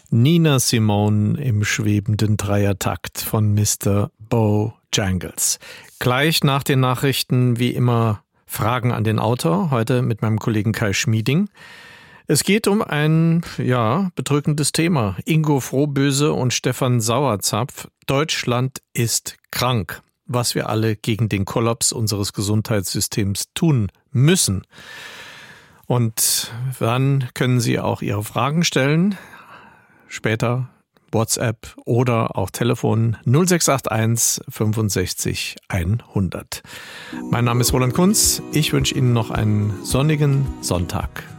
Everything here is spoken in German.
Nina Simone im schwebenden Dreiertakt von Mr. Bojangles. Gleich nach den Nachrichten wie immer Fragen an den Autor, heute mit meinem Kollegen Kai Schmieding. Es geht um ein, bedrückendes Thema. Ingo Frohböse und Stefan Sauerzapf. Deutschland ist krank. Was wir alle gegen den Kollaps unseres Gesundheitssystems tun müssen. Und dann können Sie auch Ihre Fragen stellen. Später WhatsApp oder auch Telefon 0681 65 100. Mein Name ist Roland Kunz. Ich wünsche Ihnen noch einen sonnigen Sonntag.